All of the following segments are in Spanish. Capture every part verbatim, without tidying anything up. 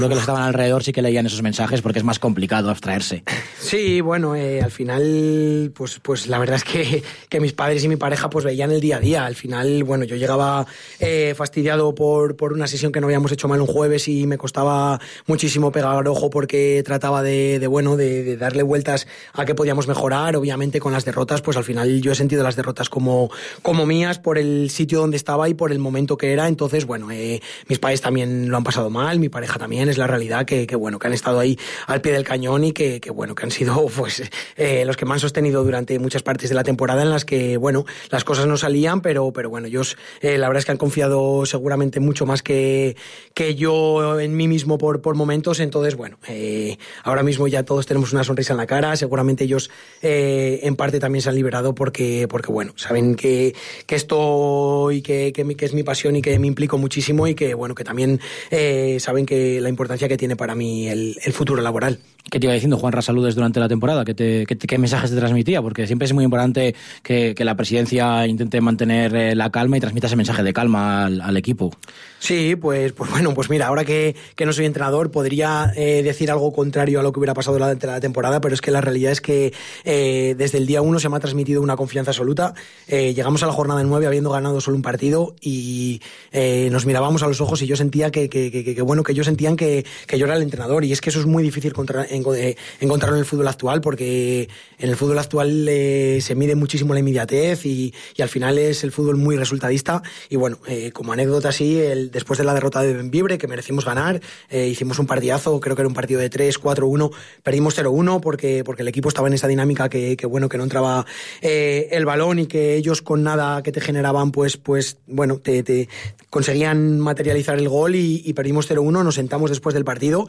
Creo que los que estaban alrededor sí que leían esos mensajes porque es más complicado abstraerse. Sí, bueno, eh, al final, pues, pues la verdad es que, que mis padres y mi pareja pues veían el día a día. Al final, bueno, yo llegaba eh, fastidiado por, por una sesión que no habíamos hecho mal un jueves y me costaba muchísimo pegar ojo porque trataba de, de bueno, de, de darle vueltas a qué podíamos mejorar. Obviamente con las derrotas, pues al final yo he sentido las derrotas como, como mías por el sitio donde estaba y por el momento que era. Entonces, bueno, eh, mis padres también lo han pasado mal, mi pareja también. Es la realidad que, que bueno, que han estado ahí al pie del cañón y que, que bueno, que han sido pues eh, los que me han sostenido durante muchas partes de la temporada en las que, bueno, las cosas no salían, pero, pero bueno, ellos eh, la verdad es que han confiado seguramente mucho más que, que yo en mí mismo por, por momentos. Entonces, bueno, eh, ahora mismo ya todos tenemos una sonrisa en la cara. Seguramente ellos eh, en parte también se han liberado porque, porque bueno, saben que, que esto y que, que, que es mi pasión y que me implico muchísimo y que, bueno, que también eh, saben que la importancia que tiene para mí el, el futuro laboral. ¿Qué te iba diciendo Juanra Saludes durante la temporada? ¿Qué, te, qué, qué mensajes te transmitía? Porque siempre es muy importante que, que la presidencia intente mantener eh, la calma y transmita ese mensaje de calma al, al equipo. Sí, pues, pues bueno, pues mira, ahora que, que no soy entrenador podría eh, decir algo contrario a lo que hubiera pasado durante la temporada, pero es que la realidad es que eh, desde el día uno se me ha transmitido una confianza absoluta. Eh, llegamos a la jornada nueve habiendo ganado solo un partido y eh, nos mirábamos a los ojos y yo sentía que, que, que, que bueno, que ellos sentían que, que yo era el entrenador, y es que eso es muy difícil contra, en, eh, encontrarlo en el fútbol actual, porque en el fútbol actual eh, se mide muchísimo la inmediatez y, y al final es el fútbol muy resultadista. Y bueno, eh, como anécdota sí, el, después de la derrota de Bembibre, que merecimos ganar, eh, hicimos un partidazo, creo que era un partido de tres cuatro uno, perdimos cero uno porque, porque el equipo estaba en esa dinámica que, que bueno, que no entraba eh, el balón y que ellos con nada que te generaban, pues, pues bueno, te, te conseguían materializar el gol y, y perdimos cero uno. Nos sentamos después del partido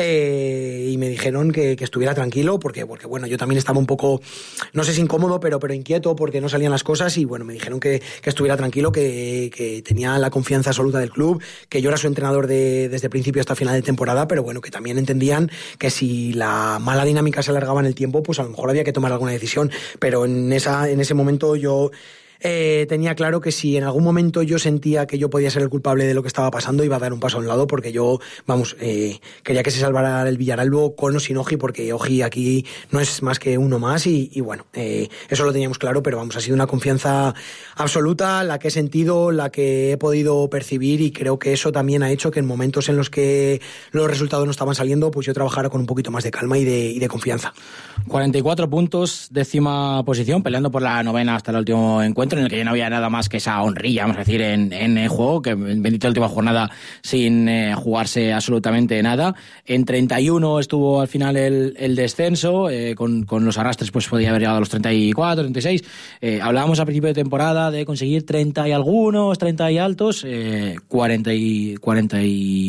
eh, y me dijeron que, que estuviera tranquilo porque, porque bueno, yo también estaba un poco, no sé si incómodo, pero, pero inquieto porque no salían las cosas y bueno, me dijeron que, que estuviera tranquilo, que, que tenía la confianza absoluta del club, que yo era su entrenador de, desde principio hasta final de temporada, pero bueno, que también entendían que si la mala dinámica se alargaba en el tiempo, pues a lo mejor había que tomar alguna decisión, pero en, esa, en ese momento yo... Eh, tenía claro que si en algún momento yo sentía que yo podía ser el culpable de lo que estaba pasando, iba a dar un paso a un lado, porque yo, vamos, eh, quería que se salvara el Villaralbo con o sin Oji, porque Oji aquí no es más que uno más y, y bueno, eh, eso lo teníamos claro, pero vamos, ha sido una confianza absoluta la que he sentido, la que he podido percibir, y creo que eso también ha hecho que en momentos en los que los resultados no estaban saliendo, pues yo trabajara con un poquito más de calma y de, y de confianza. cuarenta y cuatro puntos, décima posición, peleando por la novena hasta el último encuentro, en el que ya no había nada más que esa honrilla, vamos a decir, en, en el juego, que bendita última jornada sin eh, jugarse absolutamente nada. En treinta y uno estuvo al final el, el descenso, eh, con, con los arrastres pues podía haber llegado a los treinta y cuatro, treinta y seis. Eh, hablábamos a principio de temporada de conseguir treinta y algunos, treinta y altos, eh, cuarenta y, cuarenta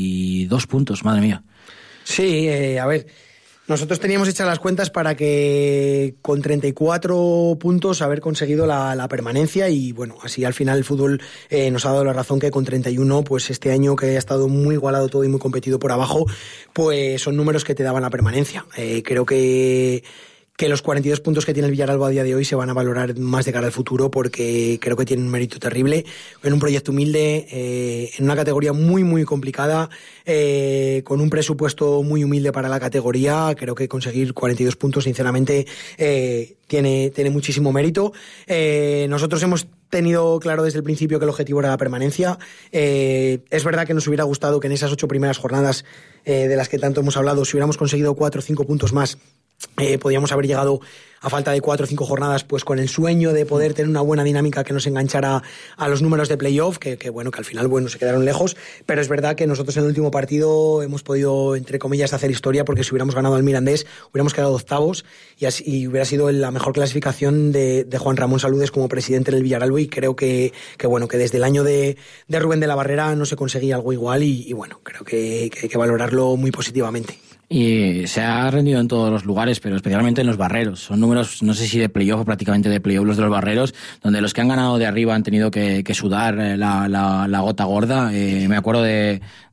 y dos puntos, madre mía. Sí, eh, a ver... Nosotros teníamos hechas las cuentas para que con treinta y cuatro puntos haber conseguido la, la permanencia y bueno, así al final el fútbol eh, nos ha dado la razón que con treinta y uno, pues este año que ha estado muy igualado todo y muy competido por abajo, pues son números que te daban la permanencia. Eh, creo que... que los cuarenta y dos puntos que tiene el Villaralbo a día de hoy se van a valorar más de cara al futuro porque creo que tienen un mérito terrible en un proyecto humilde, eh, en una categoría muy muy complicada, eh, con un presupuesto muy humilde para la categoría. Creo que conseguir cuarenta y dos puntos sinceramente eh, tiene, tiene muchísimo mérito. Eh, nosotros hemos tenido claro desde el principio que el objetivo era la permanencia. Eh, es verdad que nos hubiera gustado que en esas ocho primeras jornadas eh, de las que tanto hemos hablado, si hubiéramos conseguido cuatro o cinco puntos más, Eh, podíamos haber llegado a falta de cuatro o cinco jornadas pues con el sueño de poder tener una buena dinámica que nos enganchara a los números de playoff, que, que bueno, que al final bueno se quedaron lejos, pero es verdad que nosotros en el último partido hemos podido, entre comillas, hacer historia, porque si hubiéramos ganado al Mirandés hubiéramos quedado octavos y, así, y hubiera sido la mejor clasificación de, de Juan Ramón Saludes como presidente en el Villaralbo, y creo que, que bueno, que desde el año de, de Rubén de la Barrera no se conseguía algo igual y, y bueno, creo que, que hay que valorarlo muy positivamente. Y se ha rendido en todos los lugares, pero especialmente en los barreros. Son números, no sé si de playoff o prácticamente de playoff los de los barreros, donde los que han ganado de arriba han tenido que, que sudar la, la, la gota gorda. Eh, me acuerdo de,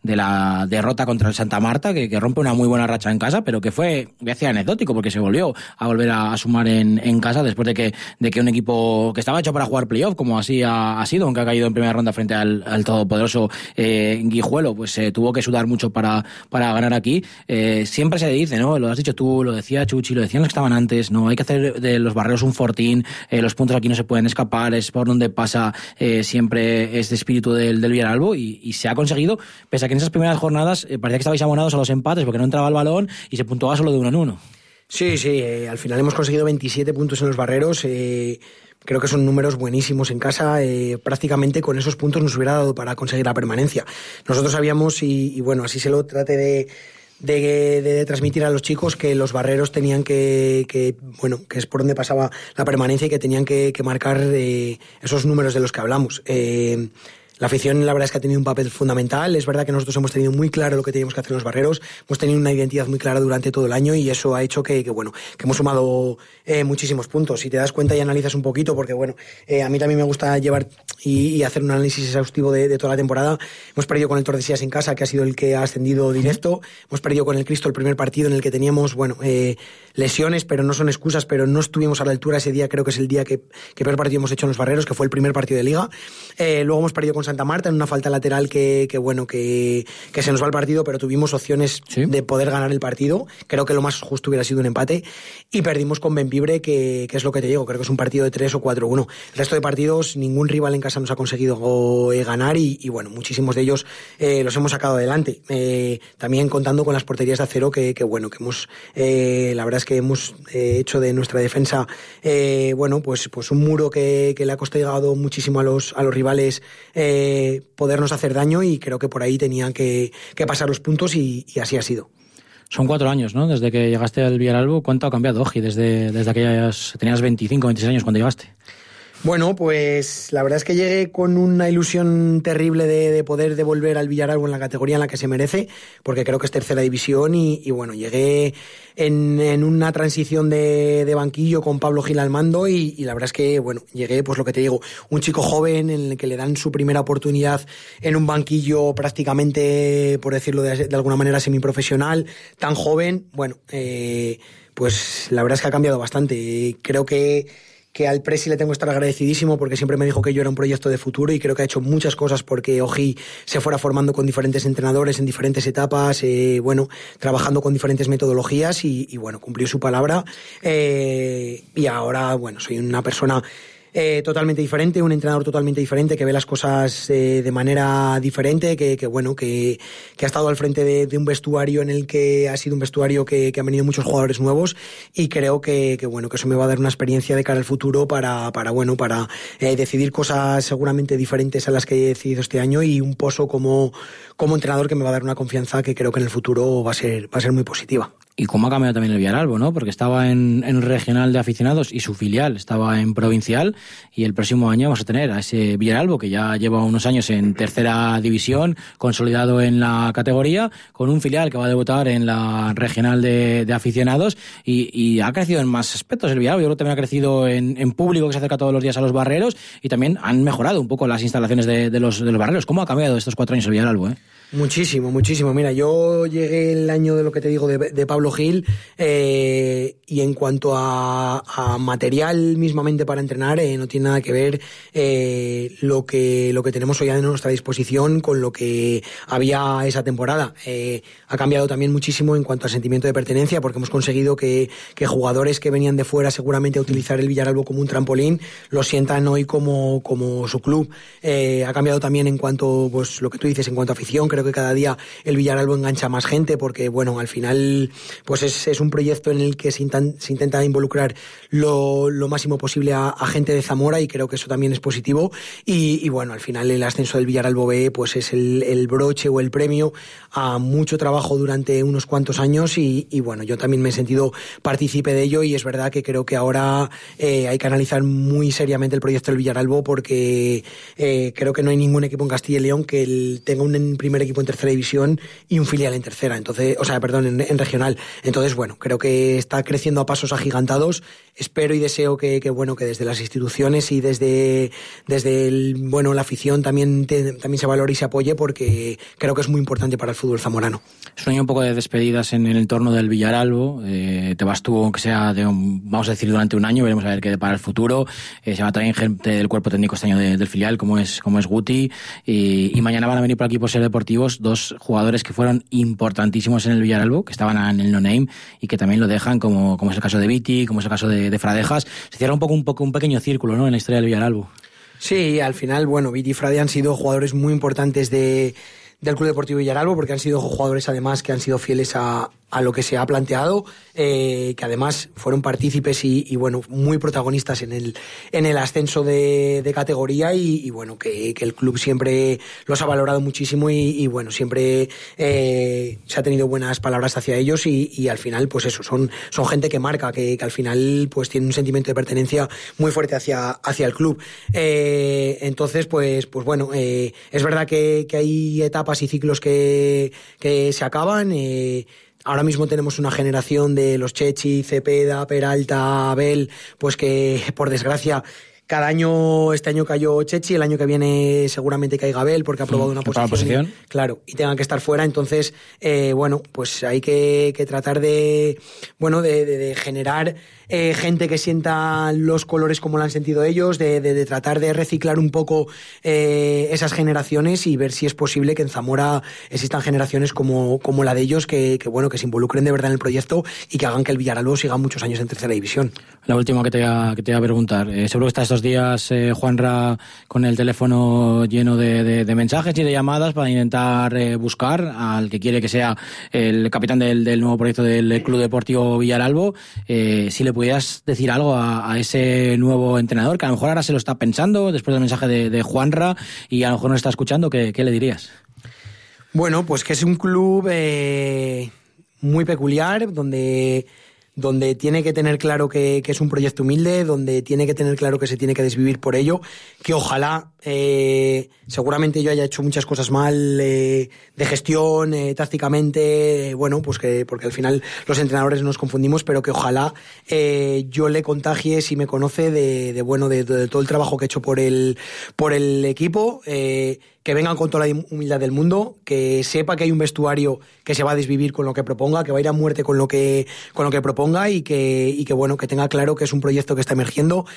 de la derrota contra el Santa Marta, que, que rompe una muy buena racha en casa, pero que fue, voy a decir, anecdótico, porque se volvió a volver a, a sumar en, en casa después de que, de que un equipo que estaba hecho para jugar playoff, como así ha, ha sido, aunque ha caído en primera ronda frente al, al todopoderoso eh, Guijuelo, pues eh, tuvo que sudar mucho para, para ganar aquí. Eh, siempre se dice, ¿no? Lo has dicho tú, lo decía Chuchi, lo decían los que estaban antes, ¿no? Hay que hacer de los Barreros un fortín, eh, los puntos aquí no se pueden escapar, es por donde pasa eh, siempre este espíritu del, del Villaralbo, y, y se ha conseguido, pese a que en esas primeras jornadas eh, parecía que estabais abonados a los empates porque no entraba el balón y se puntuaba solo de uno en uno. Sí, sí, eh, al final hemos conseguido veintisiete puntos en los Barreros, eh, creo que son números buenísimos en casa, eh, prácticamente con esos puntos nos hubiera dado para conseguir la permanencia. Nosotros sabíamos, y, y bueno, así se lo trate de... De, de, de transmitir a los chicos, que los Barreros tenían que, que bueno, que es por donde pasaba la permanencia y que tenían que, que marcar eh, esos números de los que hablamos. Eh, La afición, la verdad es que ha tenido un papel fundamental. Es verdad que nosotros hemos tenido muy claro lo que teníamos que hacer en los Barreros, hemos tenido una identidad muy clara durante todo el año y eso ha hecho que, que bueno, que hemos sumado eh, muchísimos puntos. Si te das cuenta y analizas un poquito, porque bueno, eh, a mí también me gusta llevar y, y hacer un análisis exhaustivo de, de toda la temporada. Hemos perdido con el Tordesillas en casa, que ha sido el que ha ascendido directo. Hemos perdido con el Cristo el primer partido en el que teníamos, bueno, eh, lesiones, pero no son excusas, pero no estuvimos a la altura ese día. Creo que es el día que, que peor partido hemos hecho en los Barreros, que fue el primer partido de Liga. Eh, luego hemos perdido con Santa Marta en una falta lateral que, que bueno, que, que se nos va el partido, pero tuvimos opciones ¿sí? de poder ganar el partido. Creo que lo más justo hubiera sido un empate. Y perdimos con Bembibre, que, que es lo que te digo, creo que es un partido de tres o cuatro uno. El resto de partidos, ningún rival en casa nos ha conseguido eh, ganar y, y bueno, muchísimos de ellos eh, los hemos sacado adelante. Eh, también contando con las porterías de acero que, que bueno, que hemos, eh, la verdad es que hemos eh, hecho de nuestra defensa, eh, bueno, pues, pues un muro que, que le ha costado muchísimo a los, a los rivales eh, podernos hacer daño, y creo que por ahí tenían que, que pasar los puntos y, y así ha sido. Son cuatro años, ¿no? Desde que llegaste al Villaralbo. ¿Cuánto ha cambiado, Oji, desde, desde aquellas... Tenías veinticinco, veintiséis años cuando llegaste? Bueno, pues la verdad es que llegué con una ilusión terrible de, de poder devolver al Villaralbo en la categoría en la que se merece, porque creo que es tercera división y, y bueno, llegué en, en una transición de, de banquillo con Pablo Gil al mando y, y la verdad es que, bueno, llegué, pues lo que te digo, un chico joven en el que le dan su primera oportunidad en un banquillo prácticamente, por decirlo de, de alguna manera, semiprofesional, tan joven, bueno, eh, pues la verdad es que ha cambiado bastante. Creo que que al Presi le tengo que estar agradecidísimo porque siempre me dijo que yo era un proyecto de futuro y creo que ha hecho muchas cosas porque Oji se fuera formando con diferentes entrenadores en diferentes etapas, eh, bueno, trabajando con diferentes metodologías y, y bueno, cumplió su palabra eh, y ahora, bueno, soy una persona Eh, totalmente diferente, un entrenador totalmente diferente que ve las cosas eh, de manera diferente, que, que bueno, que, que ha estado al frente de, de un vestuario en el que ha sido un vestuario que, que han venido muchos jugadores nuevos y creo que, que bueno, que eso me va a dar una experiencia de cara al futuro para, para bueno, para eh, decidir cosas seguramente diferentes a las que he decidido este año y un pozo como, como entrenador que me va a dar una confianza que creo que en el futuro va a ser, va a ser muy positiva. Y cómo ha cambiado también el Villaralbo, ¿no? Porque estaba en, en regional de aficionados y su filial estaba en provincial, y el próximo año vamos a tener a ese Villaralbo que ya lleva unos años en tercera división, consolidado en la categoría, con un filial que va a debutar en la regional de, de aficionados y, y ha crecido en más aspectos el Villaralbo. Yo creo que también ha crecido en, en público, que se acerca todos los días a los Barreros, y también han mejorado un poco las instalaciones de, de, los, de los Barreros. ¿Cómo ha cambiado estos cuatro años el Villaralbo, eh? Muchísimo, muchísimo. Mira, yo llegué el año de lo que te digo de, de Pablo Gil eh, y en cuanto a, a material mismamente para entrenar eh, no tiene nada que ver eh, lo que lo que tenemos hoy a nuestra disposición con lo que había esa temporada. Eh, ha cambiado también muchísimo en cuanto al sentimiento de pertenencia porque hemos conseguido que, que jugadores que venían de fuera seguramente a utilizar el Villaralbo como un trampolín lo sientan hoy como, como su club. Eh, ha cambiado también en cuanto, pues lo que tú dices, en cuanto a afición. Creo que cada día el Villaralbo engancha más gente porque, bueno, al final pues es, es un proyecto en el que se, intan, se intenta involucrar lo, lo máximo posible a, a gente de Zamora y creo que eso también es positivo y, y bueno, al final el ascenso del Villaralbo B pues es el, el broche o el premio a mucho trabajo durante unos cuantos años y, y bueno, yo también me he sentido partícipe de ello y es verdad que creo que ahora eh, hay que analizar muy seriamente el proyecto del Villaralbo porque eh, creo que no hay ningún equipo en Castilla y León que el, tenga un primer equipo en tercera división y un filial en tercera, entonces, o sea, perdón, en, en regional. Entonces, bueno, creo que está creciendo a pasos agigantados. Espero y deseo que, que bueno, que desde las instituciones y desde, desde el, bueno, la afición también, te, también se valore y se apoye, porque creo que es muy importante para el fútbol zamorano. Es un año un poco de despedidas en el entorno del Villaralbo. Eh, te vas tú, aunque sea, de un, vamos a decir, durante un año, veremos a ver qué depara el futuro. Eh, se va también gente del cuerpo técnico este año de, del filial, como es, como es Guti, y, y mañana van a venir por aquí por Ser Deportivos dos jugadores que fueron importantísimos en el Villaralbo, que estaban en el no-name y que también lo dejan, como, como es el caso de Viti, como es el caso de, de Fradejas. Se cierra un poco, un poco un pequeño círculo, ¿no?, en la historia del Villaralbo. Sí, al final, bueno, Viti y Frade han sido jugadores muy importantes de, del Club Deportivo Villaralbo, porque han sido jugadores además que han sido fieles a, a lo que se ha planteado, eh, que además fueron partícipes y, y bueno, muy protagonistas en el, en el ascenso de, de categoría, y, y bueno, que, que el club siempre los ha valorado muchísimo y, y bueno, siempre eh, se ha tenido buenas palabras hacia ellos, y, y al final, pues eso, son, son gente que marca, que, que al final pues tiene un sentimiento de pertenencia muy fuerte hacia, hacia el club. Eh, entonces, pues, pues bueno, eh, es verdad que, que hay etapas y ciclos que, que se acaban. eh, Ahora mismo tenemos una generación de los Chechi, Cepeda, Peralta, Abel, pues que por desgracia cada año, este año cayó Chechi, el año que viene seguramente caiga Abel porque ha probado una posición, posición. Y, claro, y tengan que estar fuera. Entonces, eh, bueno, pues hay que, que tratar de, bueno, de, de, de generar eh, gente que sienta los colores como lo han sentido ellos, de, de, de tratar de reciclar un poco eh, esas generaciones y ver si es posible que en Zamora existan generaciones como, como la de ellos, que, que bueno, que se involucren de verdad en el proyecto y que hagan que el Villaralbo siga muchos años en tercera división. La última que te voy a, que te voy a preguntar, eh, seguro que está estos días eh, Juanra con el teléfono lleno de, de, de mensajes y de llamadas para intentar eh, buscar al que quiere que sea el capitán del, del nuevo proyecto del Club Deportivo Villaralbo. Eh, si le pudieras decir algo a, a ese nuevo entrenador, que a lo mejor ahora se lo está pensando después del mensaje de, de Juanra y a lo mejor no está escuchando, ¿qué, qué le dirías? Bueno, pues que es un club eh, muy peculiar, donde... donde tiene que tener claro que, que es un proyecto humilde, donde tiene que tener claro que se tiene que desvivir por ello, que ojalá, eh, seguramente yo haya hecho muchas cosas mal eh, de gestión, eh, tácticamente, eh, bueno, pues que porque al final los entrenadores nos confundimos, pero que ojalá eh, yo le contagie, si me conoce, de, de bueno, de, de todo el trabajo que he hecho por el, por el equipo, eh, que vengan con toda la humildad del mundo, que sepa que hay un vestuario que se va a desvivir con lo que proponga, que va a ir a muerte con lo que, con lo que proponga, y que, y que bueno, que tenga claro que es un proyecto que está emergiendo,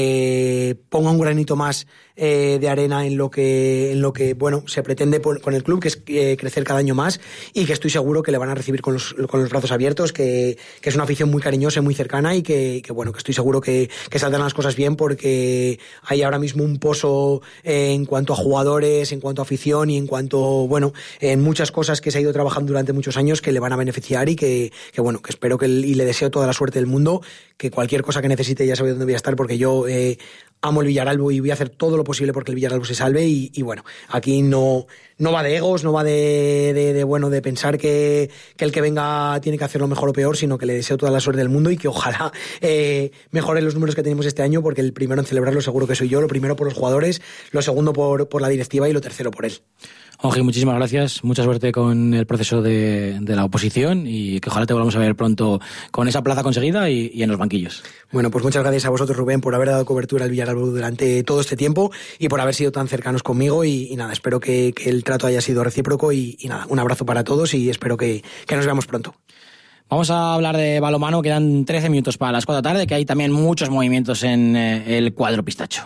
que ponga un granito más eh, de arena en lo que, en lo que bueno, se pretende por, con el club, que es eh, crecer cada año más, y que estoy seguro que le van a recibir con los, con los brazos abiertos, que, que es una afición muy cariñosa y muy cercana, y que, que bueno, que estoy seguro que, que saldrán las cosas bien, porque hay ahora mismo un pozo eh, en cuanto a jugadores, en cuanto a afición y en cuanto, bueno, en muchas cosas que se ha ido trabajando durante muchos años, que le van a beneficiar, y que, que bueno, que espero que y le deseo toda la suerte del mundo, que cualquier cosa que necesite ya sabe dónde voy a estar, porque yo eh, amo el Villaralbo y voy a hacer todo lo posible porque el Villaralbo se salve, y, y bueno, aquí no, no va de egos, no va de, de, de bueno, de pensar que, que el que venga tiene que hacerlo mejor o peor, sino que le deseo toda la suerte del mundo y que ojalá eh, mejoren los números que tenemos este año, porque el primero en celebrarlo seguro que soy yo, lo primero por los jugadores, lo segundo por, por la directiva y lo tercero por él. Oji, muchísimas gracias, mucha suerte con el proceso de, de la oposición, y que ojalá te volvamos a ver pronto con esa plaza conseguida y, y en los banquillos. Bueno, pues muchas gracias a vosotros, Rubén, por haber dado cobertura al Villaralbo durante todo este tiempo y por haber sido tan cercanos conmigo, y, y nada, espero que, que el trato haya sido recíproco, y, y nada, un abrazo para todos y espero que, que nos veamos pronto. Vamos a hablar de balonmano, quedan trece minutos para las cuatro de la tarde, que hay también muchos movimientos en eh, el cuadro pistacho.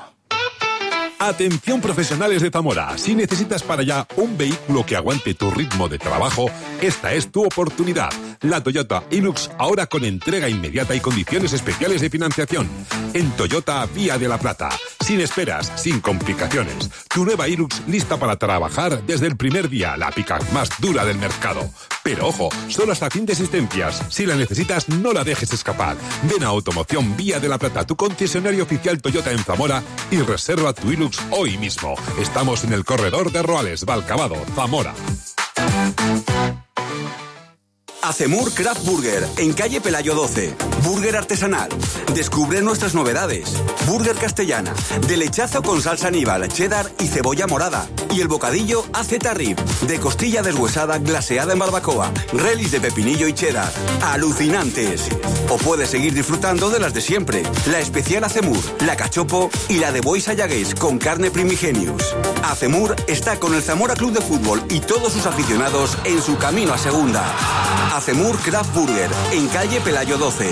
Atención profesionales de Zamora, si necesitas para allá un vehículo que aguante tu ritmo de trabajo, esta es tu oportunidad. La Toyota Hilux, ahora con entrega inmediata y condiciones especiales de financiación. En Toyota Vía de la Plata, sin esperas, sin complicaciones. Tu nueva Hilux lista para trabajar desde el primer día, la pick-up más dura del mercado. Pero ojo, solo hasta fin de existencias. Si la necesitas, no la dejes escapar. Ven a Automoción Vía de la Plata, tu concesionario oficial Toyota en Zamora, y reserva tu Hilux hoy mismo. Estamos en el corredor de Roales, Valcavado, Zamora. Acemur Craft Burger, en calle Pelayo doce. Burger artesanal. Descubre nuestras novedades. Burger castellana, de lechazo con salsa aníbal, cheddar y cebolla morada. Y el bocadillo A Z Rib, de costilla deshuesada glaseada en barbacoa, relis de pepinillo y cheddar. Alucinantes. O puedes seguir disfrutando de las de siempre. La especial Acemur, la cachopo y la de Bois Sayagués con carne primigenius. Acemur está con el Zamora Club de Fútbol y todos sus aficionados en su camino a segunda. Acemur Craft Burger, en calle Pelayo doce.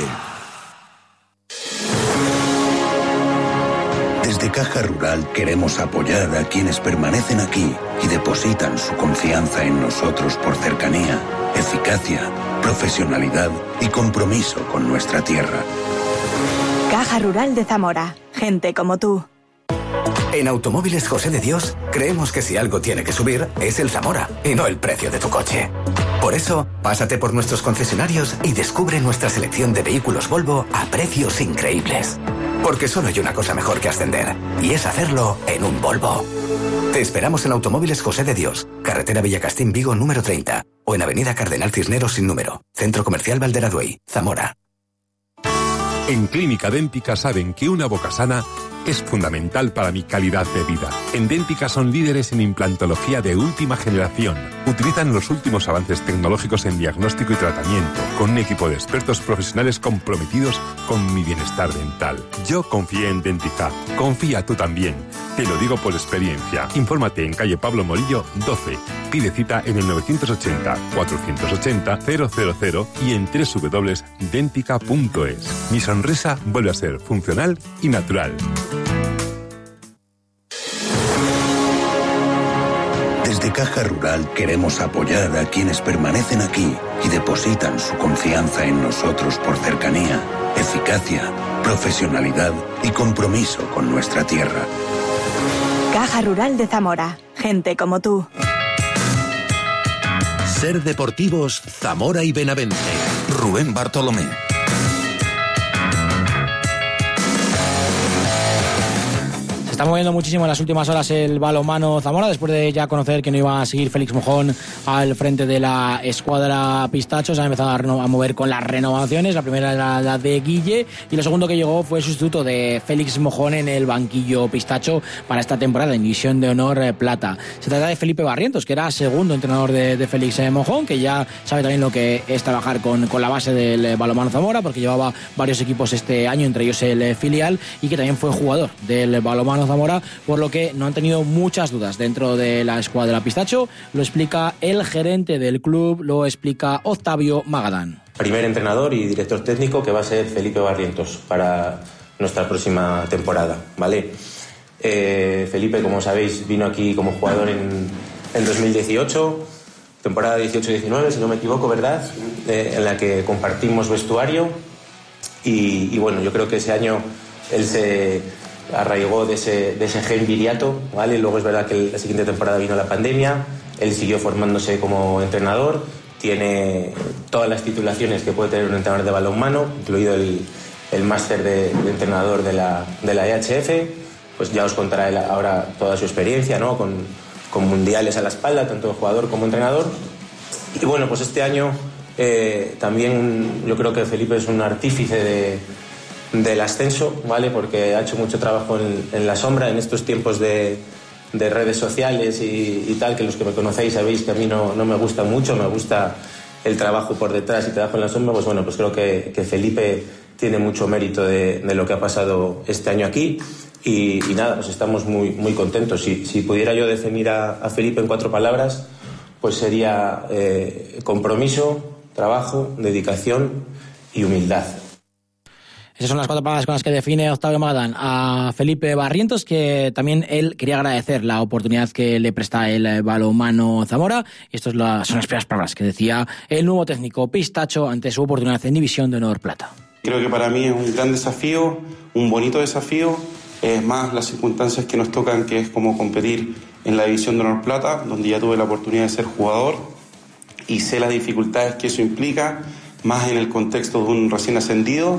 Desde Caja Rural queremos apoyar a quienes permanecen aquí y depositan su confianza en nosotros por cercanía, eficacia, profesionalidad y compromiso con nuestra tierra. Caja Rural de Zamora. Gente como tú. En Automóviles José de Dios, creemos que si algo tiene que subir, es el Zamora, y no el precio de tu coche. Por eso, pásate por nuestros concesionarios y descubre nuestra selección de vehículos Volvo a precios increíbles. Porque solo hay una cosa mejor que ascender, y es hacerlo en un Volvo. Te esperamos en Automóviles José de Dios, carretera Villacastín Vigo número treinta, o en avenida Cardenal Cisneros sin número, Centro Comercial Valderaduey, Zamora. En Clínica Dẹ́ntica saben que una boca sana es fundamental para mi calidad de vida. En Dẹ́ntica son líderes en implantología de última generación. Utilizan los últimos avances tecnológicos en diagnóstico y tratamiento, con un equipo de expertos profesionales comprometidos con mi bienestar dental. Yo confié en Dẹ́ntica. Confía tú también. Te lo digo por experiencia. Infórmate en calle Pablo Morillo doce. Pide cita en el novecientos ochenta, cuatrocientos ochenta, cero cero cero y en doble u doble u doble u punto dentica punto es. Mi sonrisa vuelve a ser funcional y natural. Desde Caja Rural queremos apoyar a quienes permanecen aquí y depositan su confianza en nosotros por cercanía, eficacia, profesionalidad y compromiso con nuestra tierra. Caja Rural de Zamora. Gente como tú. Ser Deportivos Zamora y Benavente. Rubén Bartolomé. Se está moviendo muchísimo en las últimas horas el balonmano Zamora, después de ya conocer que no iba a seguir Félix Mojón al frente de la escuadra Pistacho. Se ha empezado a, reno- a mover con las renovaciones. La primera era la de Guille y lo segundo que llegó fue el sustituto de Félix Mojón en el banquillo Pistacho para esta temporada en División de Honor eh, Plata. Se trata de Felipe Barrientos, que era segundo entrenador de, de Félix eh, Mojón, que ya sabe también lo que es trabajar con, con la base del eh, balonmano Zamora, porque llevaba varios equipos este año, entre ellos el eh, filial, y que también fue jugador del balonmano Zamora, por lo que no han tenido muchas dudas dentro de la escuadra Pistacho. Lo explica el gerente del club, lo explica Octavio Magadán. Primer entrenador y director técnico que va a ser Felipe Barrientos para nuestra próxima temporada, ¿vale? Eh, Felipe, como sabéis, vino aquí como jugador en, en dos mil dieciocho, temporada dieciocho diecinueve, si no me equivoco, ¿verdad? Eh, en la que compartimos vestuario y, y bueno, yo creo que ese año él se arraigó de ese, de ese gen viriato, ¿vale? Luego es verdad que la siguiente temporada vino la pandemia, él siguió formándose como entrenador, tiene todas las titulaciones que puede tener un entrenador de balonmano, incluido el, el máster de, de entrenador de la, de la E H F, pues ya os contará él ahora toda su experiencia, ¿no? Con, con mundiales a la espalda, tanto jugador como entrenador. Y bueno, pues este año eh, también yo creo que Felipe es un artífice de del ascenso, ¿vale? Porque ha hecho mucho trabajo en, en la sombra en estos tiempos de, de redes sociales y, y tal, que los que me conocéis sabéis que a mí no, no me gusta mucho, me gusta el trabajo por detrás y trabajo en la sombra. Pues bueno, pues creo que, que Felipe tiene mucho mérito de, de lo que ha pasado este año aquí y, y nada, pues estamos muy, muy contentos. Si, si pudiera yo definir a, a Felipe en cuatro palabras, pues sería eh, compromiso, trabajo, dedicación y humildad. Esas son las cuatro palabras con las que define Octavio Magadán a Felipe Barrientos, que también él quería agradecer la oportunidad que le presta el balonmano Zamora. Y estas son las primeras palabras que decía el nuevo técnico Pistacho ante su oportunidad en División de Honor Plata. Creo que para mí es un gran desafío, un bonito desafío. Es más las circunstancias que nos tocan, que es como competir en la División de Honor Plata, donde ya tuve la oportunidad de ser jugador y sé las dificultades que eso implica, más en el contexto de un recién ascendido.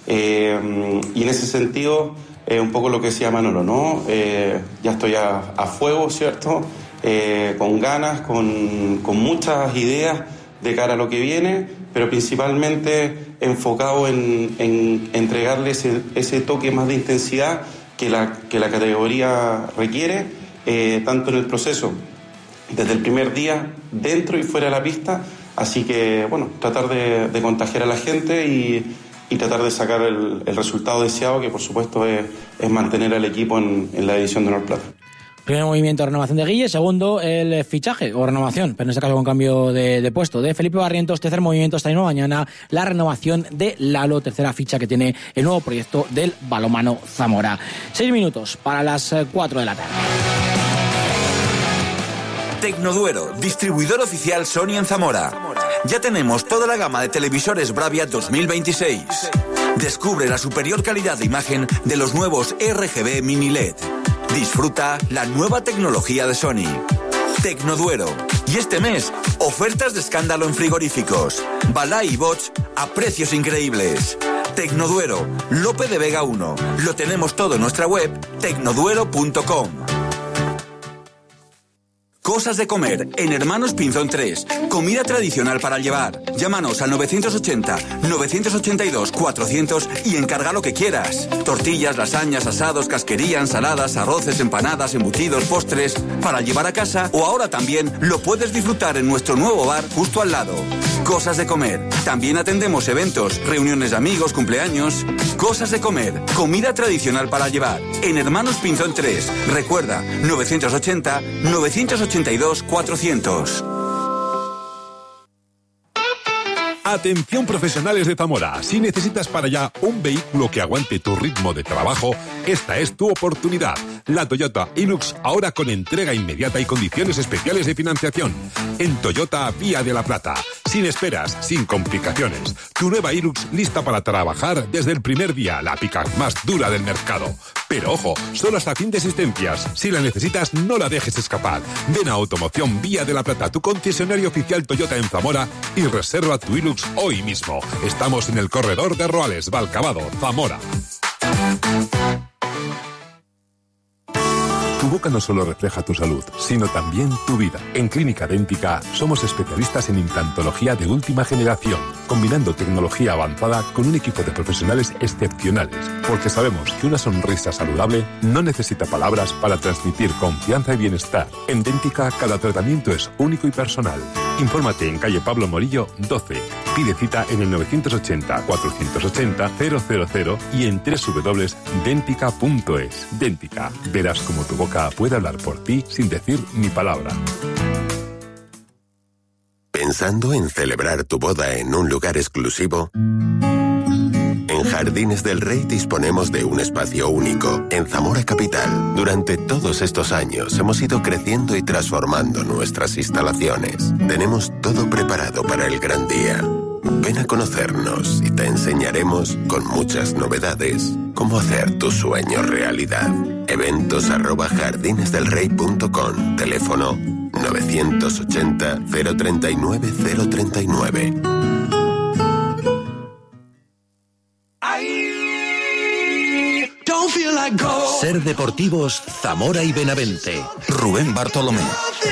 Eh, y en ese sentido, eh, un poco lo que decía Manolo, ¿no? Eh, ya estoy a, a fuego, ¿cierto? Eh, con ganas, con, con muchas ideas de cara a lo que viene, pero principalmente enfocado en, en entregarle ese, ese toque más de intensidad que la, que la categoría requiere, eh, tanto en el proceso, desde el primer día, dentro y fuera de la pista. Así que, bueno, tratar de, de contagiar a la gente y, y tratar de sacar el, el resultado deseado, que por supuesto es, es mantener al equipo en, en la división de honor plata. Primer movimiento, renovación de Guille. Segundo, el fichaje o renovación, pero en este caso con cambio de, de puesto, de Felipe Barrientos. Tercer movimiento, esta misma mañana, la renovación de Lalo, tercera ficha que tiene el nuevo proyecto del balonmano Zamora. Seis minutos para las cuatro de la tarde. Tecnoduero, distribuidor oficial Sony en Zamora. Ya tenemos toda la gama de televisores Bravia dos mil veintiséis. Descubre la superior calidad de imagen de los nuevos R G B Mini L E D. Disfruta la nueva tecnología de Sony. Tecnoduero. Y este mes, ofertas de escándalo en frigoríficos. Balay y Bosch a precios increíbles. Tecnoduero, Lope de Vega uno. Lo tenemos todo en nuestra web, tecnoduero punto com. Cosas de comer en Hermanos Pinzón tres. Comida tradicional para llevar. Llámanos al novecientos ochenta, novecientos ochenta y dos, cuatrocientos y encarga lo que quieras. Tortillas, lasañas, asados, casquería, ensaladas, arroces, empanadas, embutidos, postres. Para llevar a casa o ahora también lo puedes disfrutar en nuestro nuevo bar justo al lado. Cosas de comer. También atendemos eventos, reuniones de amigos, cumpleaños. Cosas de comer. Comida tradicional para llevar. En Hermanos Pinzón tres. Recuerda, novecientos ochenta, novecientos ochenta y dos, cuatrocientos. Atención profesionales de Zamora, si necesitas para allá un vehículo que aguante tu ritmo de trabajo, esta es tu oportunidad. La Toyota Hilux, ahora con entrega inmediata y condiciones especiales de financiación. En Toyota Vía de la Plata, sin esperas, sin complicaciones. Tu nueva Hilux lista para trabajar desde el primer día, la pick-up más dura del mercado. Pero ojo, solo hasta fin de existencias. Si la necesitas, no la dejes escapar. Ven a Automoción Vía de la Plata, tu concesionario oficial Toyota en Zamora, y reserva tu Hilux hoy mismo. Estamos en el corredor de Roales, Valcavado, Zamora. Tu boca no solo refleja tu salud, sino también tu vida. En Clínica Dẹ́ntica somos especialistas en implantología de última generación, combinando tecnología avanzada con un equipo de profesionales excepcionales, porque sabemos que una sonrisa saludable no necesita palabras para transmitir confianza y bienestar. En Dẹ́ntica cada tratamiento es único y personal. Infórmate en calle Pablo Morillo doce. Pide cita en el novecientos ochenta, cuatrocientos ochenta, cero cero cero y en doble u doble u doble u punto dẹ́ntica punto es. Dẹ́ntica, verás cómo tu boca puede hablar por ti sin decir ni palabra. ¿Pensando en celebrar tu boda en un lugar exclusivo? En Jardines del Rey disponemos de un espacio único en Zamora Capital. Durante todos estos años hemos ido creciendo y transformando nuestras instalaciones. Tenemos todo preparado para el gran día. Ven a conocernos y te enseñaremos, con muchas novedades, cómo hacer tu sueño realidad. Eventos arroba jardines del rey punto com. Teléfono novecientos ochenta, cero treinta y nueve, cero treinta y nueve. Ser Deportivos Zamora y Benavente. Rubén Bartolomé.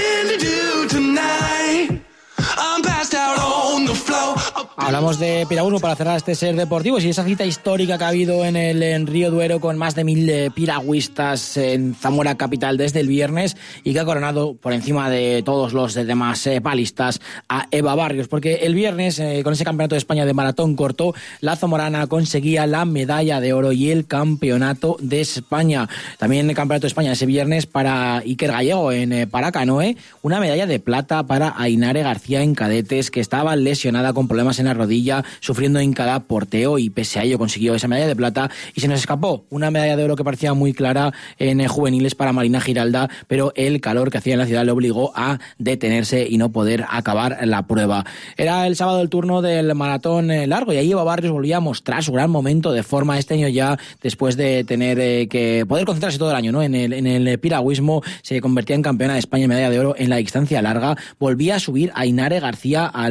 Hablamos de piragüismo para cerrar este Ser Deportivos y esa cita histórica que ha habido en el en Río Duero con más de mil eh, piragüistas en Zamora Capital desde el viernes y que ha coronado por encima de todos los demás eh, palistas a Eva Barrios, porque el viernes eh, con ese campeonato de España de maratón corto la zamorana conseguía la medalla de oro y el campeonato de España. También el campeonato de España ese viernes para Iker Gallego en eh, Paracanoe, una medalla de plata para Ainare García en cadetes, que estaba lesionada con problemas en la rodilla, sufriendo en cada porteo, y pese a ello consiguió esa medalla de plata. Y se nos escapó una medalla de oro que parecía muy clara en eh, juveniles para Marina Giralda, pero el calor que hacía en la ciudad le obligó a detenerse y no poder acabar la prueba. Era el sábado el turno del maratón eh, largo, y ahí Eva Barrios volvía a mostrar su gran momento de forma este año ya, después de tener eh, que poder concentrarse todo el año, ¿no? En el, en el piragüismo. Se convertía en campeona de España en medalla de oro en la distancia larga. Volvía a subir a Ainare García al podio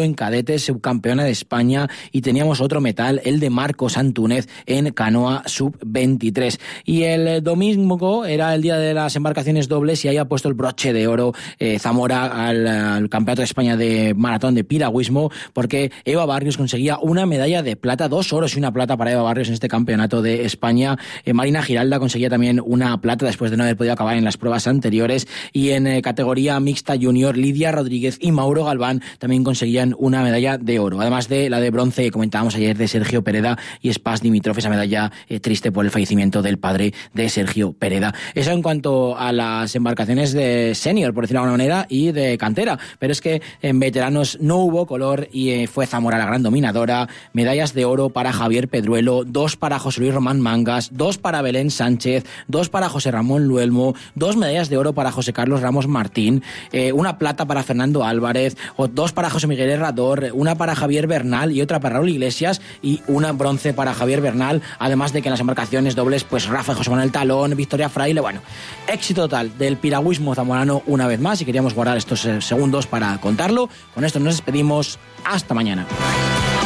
podio en cadetes, subcampeona de España, y teníamos otro metal, el de Marcos Antúnez en canoa sub veintitrés. Y el domingo era el día de las embarcaciones dobles y ahí ha puesto el broche de oro eh, Zamora al, al Campeonato de España de maratón de piragüismo, porque Eva Barrios conseguía una medalla de plata, dos oros y una plata para Eva Barrios en este Campeonato de España. Eh, Marina Giralda conseguía también una plata después de no haber podido acabar en las pruebas anteriores, y en eh, categoría mixta junior, Lidia Rodríguez y Mauro Galván también conseguían una medalla de oro, además de la de bronce que comentábamos ayer de Sergio Pereda y Spas Dimitrov, esa medalla eh, triste por el fallecimiento del padre de Sergio Pereda. Eso en cuanto a las embarcaciones de senior, por decirlo de alguna manera, y de cantera, pero es que en veteranos no hubo color y eh, fue Zamora la gran dominadora. Medallas de oro para Javier Pedruelo, dos para José Luis Román Mangas, dos para Belén Sánchez, dos para José Ramón Luelmo, dos medallas de oro para José Carlos Ramos Martín, eh, una plata para Fernando Álvarez, o dos para José Miguel Herrador, una para Javier Bernal y otra para Raúl Iglesias, y una bronce para Javier Bernal, además de que en las embarcaciones dobles pues Rafa y José Manuel Talón, Victoria Fraile. Bueno, éxito total del piragüismo zamorano una vez más, y queríamos guardar estos segundos para contarlo. Con esto nos despedimos, hasta mañana.